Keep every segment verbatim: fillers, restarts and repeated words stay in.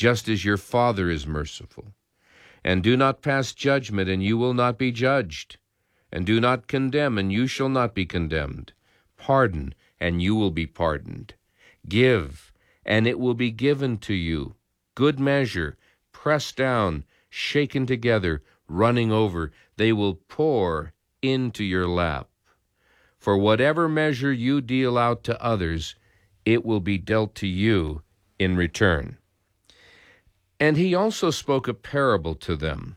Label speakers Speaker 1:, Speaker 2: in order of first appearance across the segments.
Speaker 1: just as your Father is merciful. And do not pass judgment, and you will not be judged. And do not condemn, and you shall not be condemned. Pardon, and you will be pardoned. Give, and it will be given to you. Good measure, pressed down, shaken together, running over, they will pour into your lap. For whatever measure you deal out to others, it will be dealt to you in return. And he also spoke a parable to them.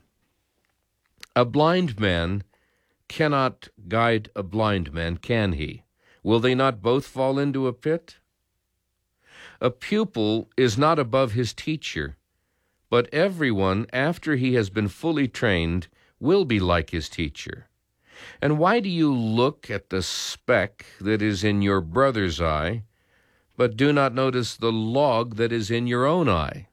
Speaker 1: A blind man cannot guide a blind man, can he? Will they not both fall into a pit? A pupil is not above his teacher, but everyone, after he has been fully trained, will be like his teacher. And why do you look at the speck that is in your brother's eye, but do not notice the log that is in your own eye?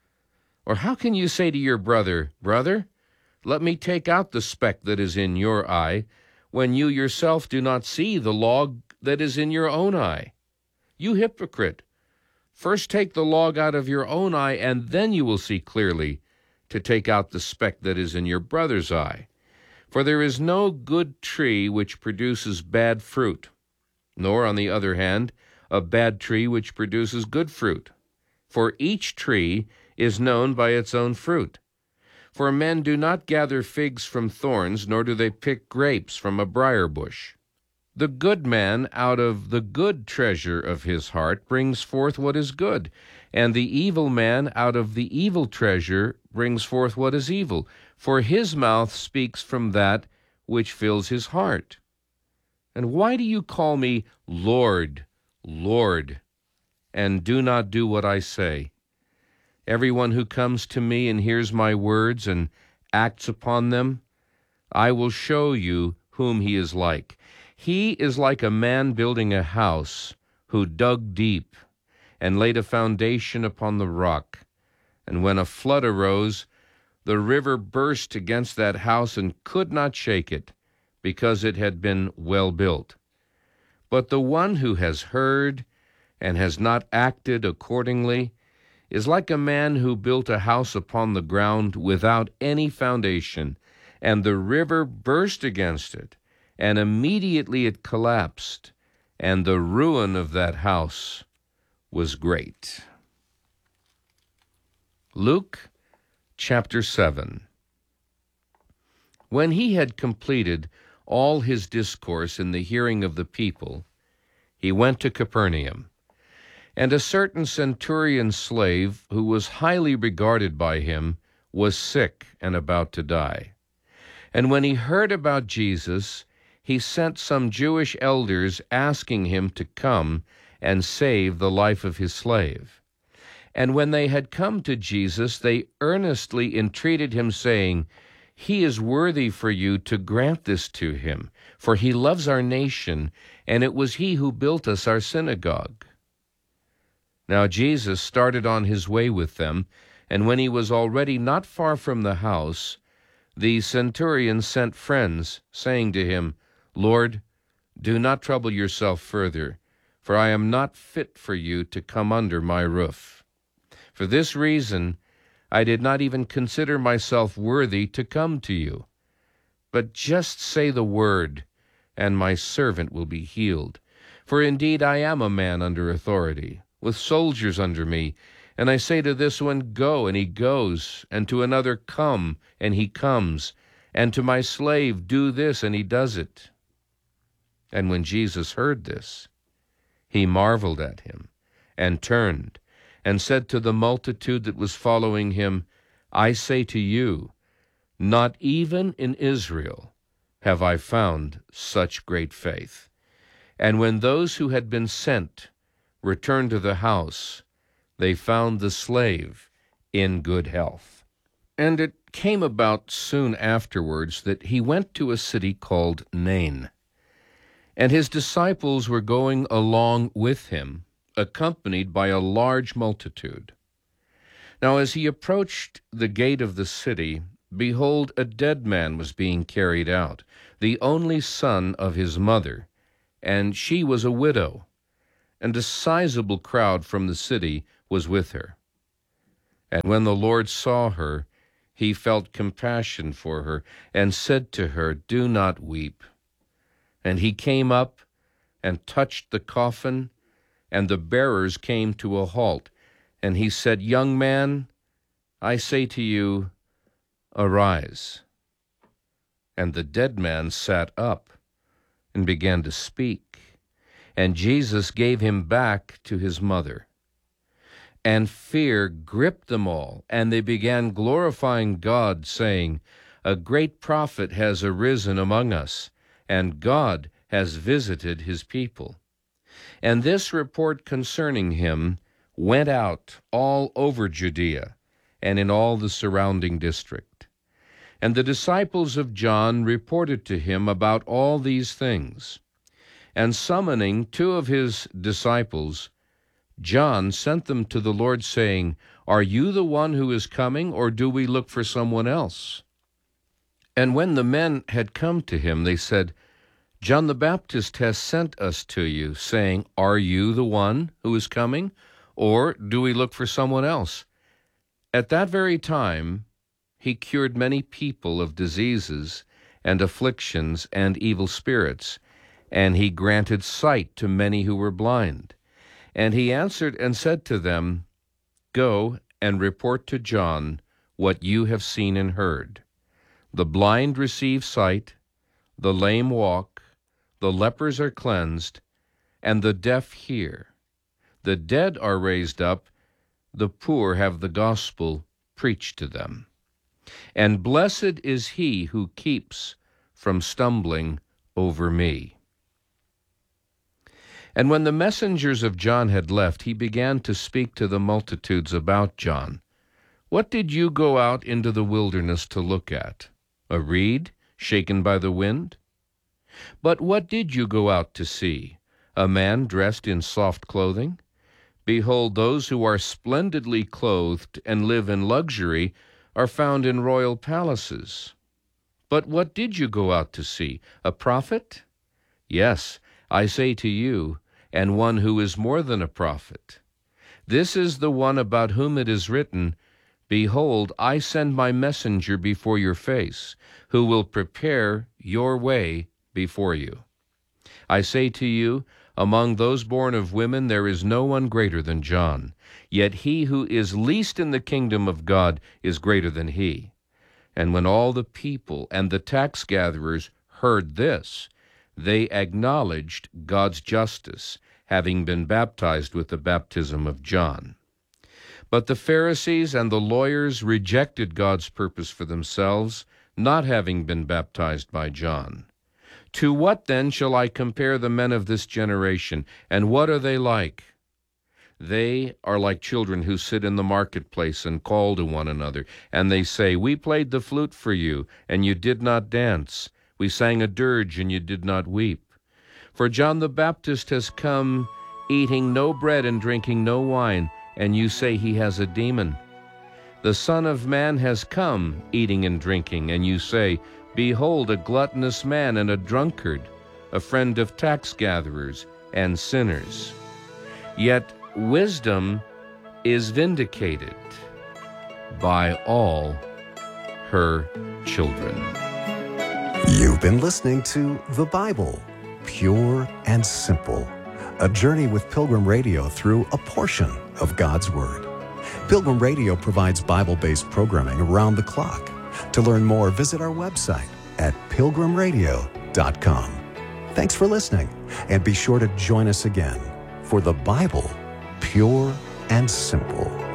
Speaker 1: Or how can you say to your brother, Brother, let me take out the speck that is in your eye, when you yourself do not see the log that is in your own eye? You hypocrite! First take the log out of your own eye, and then you will see clearly to take out the speck that is in your brother's eye. For there is no good tree which produces bad fruit, nor, on the other hand, a bad tree which produces good fruit. For each tree is known by its own fruit. For men do not gather figs from thorns, nor do they pick grapes from a briar bush. The good man out of the good treasure of his heart brings forth what is good, and the evil man out of the evil treasure brings forth what is evil. For his mouth speaks from that which fills his heart. And why do you call me Lord, Lord, and do not do what I say? Everyone who comes to me and hears my words and acts upon them, I will show you whom he is like. He is like a man building a house who dug deep and laid a foundation upon the rock. And when a flood arose, the river burst against that house and could not shake it, because it had been well built. But the one who has heard and has not acted accordingly is like a man who built a house upon the ground without any foundation, and the river burst against it, and immediately it collapsed, and the ruin of that house was great. Luke chapter seven. When he had completed all his discourse in the hearing of the people, he went to Capernaum. And a certain centurion slave, who was highly regarded by him, was sick and about to die. And when he heard about Jesus, he sent some Jewish elders asking him to come and save the life of his slave. And when they had come to Jesus, they earnestly entreated him, saying, He is worthy for you to grant this to him, for he loves our nation, and it was he who built us our synagogue. Now Jesus started on his way with them, and when he was already not far from the house, the centurion sent friends, saying to him, Lord, do not trouble yourself further, for I am not fit for you to come under my roof. For this reason I did not even consider myself worthy to come to you. But just say the word, and my servant will be healed. For indeed I am a man under authority, with soldiers under me, and I say to this one, Go, and he goes, and to another, Come, and he comes, and to my slave, Do this, and he does it. And when Jesus heard this, he marveled at him, and turned, and said to the multitude that was following him, I say to you, not even in Israel have I found such great faith. And when those who had been sent returned to the house, they found the slave in good health. And it came about soon afterwards that he went to a city called Nain, and his disciples were going along with him, accompanied by a large multitude. Now as he approached the gate of the city, behold, a dead man was being carried out, the only son of his mother, and she was a widow, and a sizable crowd from the city was with her. And when the Lord saw her, he felt compassion for her, and said to her, "Do not weep." And he came up and touched the coffin, and the bearers came to a halt. And he said, "Young man, I say to you, arise." And the dead man sat up and began to speak. And Jesus gave him back to his mother. And fear gripped them all, and they began glorifying God, saying, "A great prophet has arisen among us, and God has visited his people." And this report concerning him went out all over Judea and in all the surrounding district. And the disciples of John reported to him about all these things. And summoning two of his disciples, John sent them to the Lord, saying, "Are you the one who is coming, or do we look for someone else?" And when the men had come to him, they said, "John the Baptist has sent us to you, saying, 'Are you the one who is coming, or do we look for someone else?'" At that very time he cured many people of diseases and afflictions and evil spirits, and he granted sight to many who were blind. And he answered and said to them, "Go and report to John what you have seen and heard. The blind receive sight, the lame walk, the lepers are cleansed, and the deaf hear. The dead are raised up, the poor have the gospel preached to them. And blessed is he who keeps from stumbling over me." And when the messengers of John had left, he began to speak to the multitudes about John. "What did you go out into the wilderness to look at? A reed shaken by the wind? But what did you go out to see? A man dressed in soft clothing? Behold, those who are splendidly clothed and live in luxury are found in royal palaces. But what did you go out to see? A prophet? Yes, I say to you, and one who is more than a prophet. This is the one about whom it is written, 'Behold, I send my messenger before your face, who will prepare your way before you.' I say to you, among those born of women there is no one greater than John, yet he who is least in the kingdom of God is greater than he." And when all the people and the tax gatherers heard this, they acknowledged God's justice, having been baptized with the baptism of John. But the Pharisees and the lawyers rejected God's purpose for themselves, not having been baptized by John. "To what then shall I compare the men of this generation, and what are they like? They are like children who sit in the marketplace and call to one another, and they say, 'We played the flute for you, and you did not dance. We sang a dirge, and you did not weep.' For John the Baptist has come eating no bread and drinking no wine, and you say he has a demon. The Son of Man has come eating and drinking, and you say, 'Behold, a gluttonous man and a drunkard, a friend of tax gatherers and sinners.' Yet wisdom is vindicated by all her children."
Speaker 2: You've been listening to The Bible, Pure and Simple, a journey with Pilgrim Radio through a portion of God's Word. Pilgrim Radio provides Bible-based programming around the clock. To learn more, visit our website at pilgrim radio dot com. Thanks for listening, and be sure to join us again for The Bible, Pure and Simple.